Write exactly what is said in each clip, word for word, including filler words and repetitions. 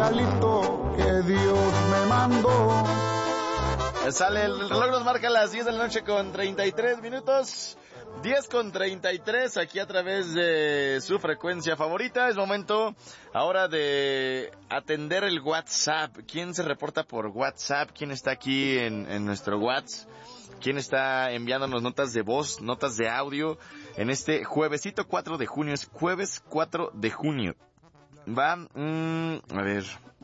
regalito que Dios me mandó. Sale, el reloj nos marca las diez de la noche con treinta y tres minutos. diez con treinta y tres aquí a través de su frecuencia favorita. Es momento ahora de atender el WhatsApp. ¿Quién se reporta por WhatsApp? ¿Quién está aquí en, en nuestro WhatsApp? ¿Quién está enviándonos notas de voz, notas de audio en este juevesito cuatro de junio? Es jueves cuatro de junio. Va, mmm, a ver.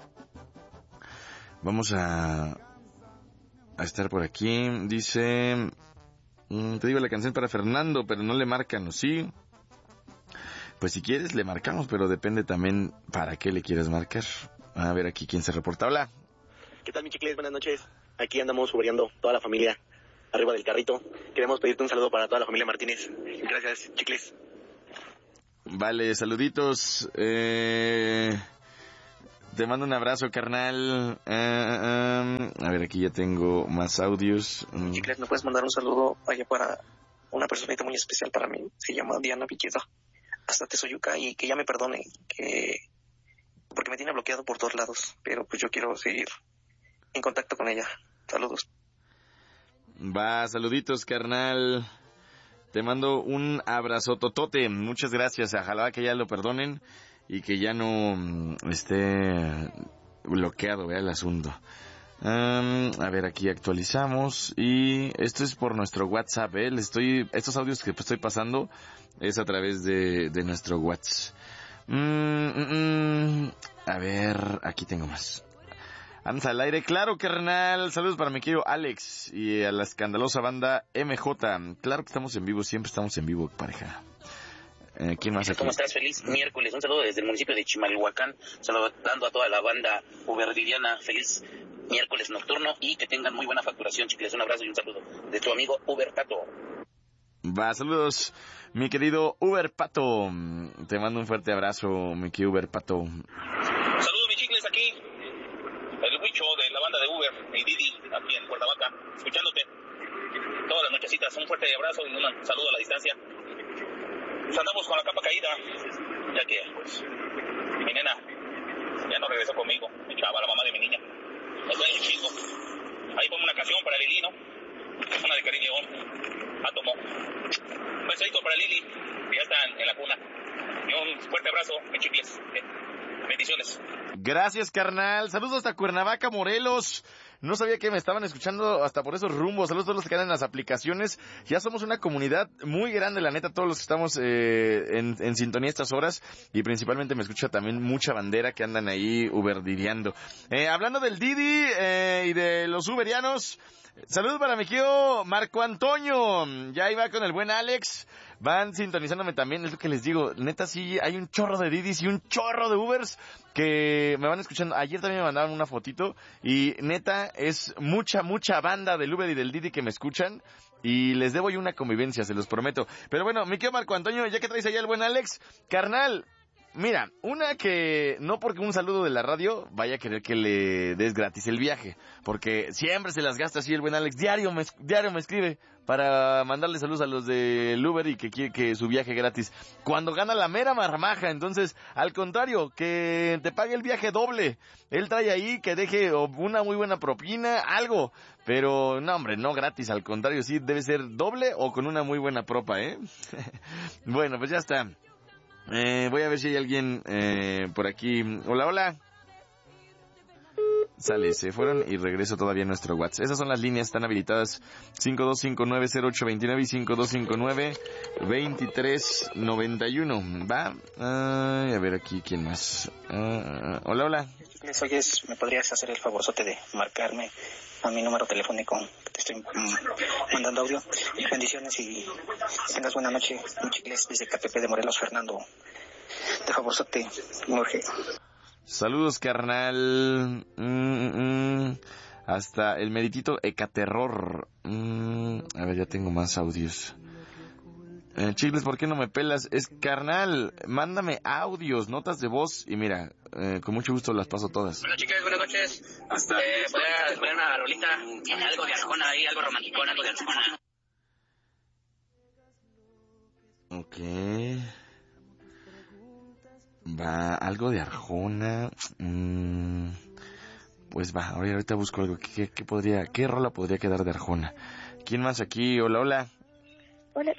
Vamos a... a estar por aquí. Dice, mmm, te digo la canción para Fernando, pero no le marcan, ¿o sí? Pues si quieres le marcamos, pero depende también para qué le quieres marcar. A ver aquí quién se reporta. Hola. ¿Qué tal, mi chicles? Buenas noches. Aquí andamos subiendo toda la familia arriba del carrito. Queremos pedirte un saludo para toda la familia Martínez. Gracias, chicles. Vale, saluditos. Eh... Te mando un abrazo, carnal. Uh, um, a ver, aquí ya tengo más audios. Um. Chicles, ¿me puedes mandar un saludo allá para una personita muy especial para mí? Se llama Diana Villedo, hasta Tezoyuca, y que ya me perdone, que porque me tiene bloqueado por todos lados, pero pues yo quiero seguir en contacto con ella. Saludos. Va, saluditos, carnal. Te mando un abrazo totote. Muchas gracias. Ojalá que ya lo perdonen y que ya no esté bloqueado, vea el asunto. Um, a ver, aquí actualizamos y esto es por nuestro WhatsApp, ¿eh? Les estoy, estos audios que estoy pasando es a través de, de nuestro WhatsApp. Mm, mm, mm. A ver, aquí tengo más. Andas al aire, claro, carnal. Saludos para mi querido Alex y a la escandalosa banda M J. Claro que estamos en vivo, siempre estamos en vivo, pareja. Eh, ¿Quién más aquí? ¿Cómo estás? Feliz miércoles. Un saludo desde el municipio de Chimalhuacán, saludando a toda la banda ubervidiana. Feliz miércoles nocturno y que tengan muy buena facturación, chicles. Un abrazo y un saludo de tu amigo Uber Pato. Va, saludos, mi querido Uber Pato. Te mando un fuerte abrazo, mi querido Uber Pato. Saludos, mis chicles, aquí el Huicho de la banda de Uber y Didi, aquí en Cuernavaca, escuchándote todas las nochecitas. Un fuerte abrazo y un saludo a la distancia. Pues andamos con la capa caída, ya que, pues, mi nena ya no regresó conmigo, mi chava, la mamá de mi niña. Nos duele un chingo. Ahí pongo una canción para Lili, ¿no? Una de Karim León, Átomo. Un besito para Lili, que ya están en la cuna. Y un fuerte abrazo, mis chicles. Bendiciones. Gracias, carnal. Saludos hasta Cuernavaca, Morelos. No sabía que me estaban escuchando hasta por esos rumbos. Saludos a todos los que quedan en las aplicaciones. Ya somos una comunidad muy grande, la neta, todos los que estamos eh, en, en sintonía estas horas. Y principalmente me escucha también mucha bandera que andan ahí uberdideando. Eh, hablando del Didi eh, y de los uberianos, saludos para mi tío Marco Antonio. Ya iba con el buen Alex. Van sintonizándome también, es lo que les digo. Neta, sí, hay un chorro de Didis y un chorro de Ubers que me van escuchando. Ayer también me mandaron una fotito y neta, es mucha, mucha banda del Uber y del Didi que me escuchan y les debo yo una convivencia, se los prometo. Pero bueno, mi querido Marco Antonio, ya que traes allá el buen Alex, carnal, mira, una que no porque un saludo de la radio vaya a querer que le des gratis el viaje, porque siempre se las gasta así el buen Alex, diario me, diario me escribe para mandarle saludos a los del Uber y que quiere que su viaje gratis, cuando gana la mera marmaja. Entonces, al contrario, que te pague el viaje doble, él trae ahí que deje una muy buena propina, algo, pero no hombre, no gratis, al contrario, sí debe ser doble o con una muy buena propa, ¿eh? Bueno, pues ya está. Eh, voy a ver si hay alguien eh, por aquí. Hola, hola. Sale, se fueron y regreso todavía a nuestro WhatsApp. Esas son las líneas, están habilitadas cinco dos cinco nueve cero ocho dos nueve y cinco dos cinco nueve veintitrés noventa y uno. Va, Ay, a ver aquí, ¿quién más? Uh, hola, hola. Les oyes, ¿me podrías hacer el favorzote de marcarme a mi número telefónico? Te estoy mm, mandando audio. Bendiciones y tengas buena noche. Un chicles desde K P P de Morelos, Fernando. De favorzote, me urge. Saludos, carnal. Mm, mm, hasta el meritito Ecaterror. Mm, a ver, ya tengo más audios. Eh, Chicles, ¿por qué no me pelas? Es carnal, mándame audios, notas de voz y mira, eh, con mucho gusto las paso todas. Hola, chicas, buenas noches. Hasta eh, voy a poner una rolita, algo de Arjona ahí, algo romántico, algo de Arjona. Ok. Va, algo de Arjona. Mm, pues va, ahora ahorita busco algo. ¿Qué, qué podría, qué rola podría quedar de Arjona? ¿Quién más aquí? Hola, hola. Hola.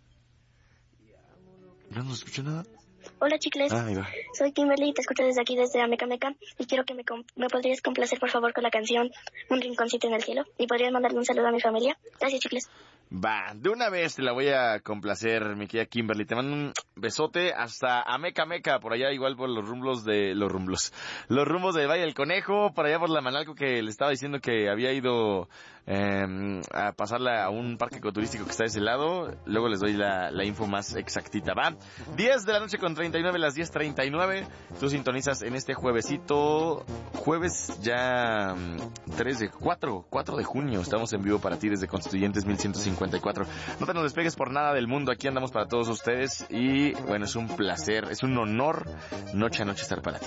¿No nos escucha nada? Hola, chicles. Ah, ahí va. Soy Kimberly y te escucho desde aquí, desde Ameca Meca. Y quiero que me, com- me podrías complacer, por favor, con la canción Un rinconcito en el cielo. Y podrías mandarle un saludo a mi familia. Gracias, chicles. Va, de una vez te la voy a complacer, mi querida Kimberly. Te mando un besote hasta Ameca Meca, por allá igual por los rumbos de... Los rumbos. Los rumbos de Valle del Conejo, por allá por la Manalco, que le estaba diciendo que había ido eh, a pasarla a un parque ecoturístico que está de ese lado. Luego les doy la, la info más exactita, ¿va? diez de la noche con treinta y nueve, las diez treinta y nueve. Tú sintonizas en este juevesito, jueves ya tres de cuatro, cuatro de junio. Estamos en vivo para ti desde Constituyentes mil ciento cincuenta y cuatro. No te nos despegues por nada del mundo, aquí andamos para todos ustedes y bueno, es un placer, es un honor noche a noche estar para ti.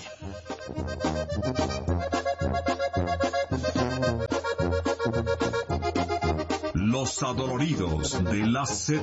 Los adoloridos de la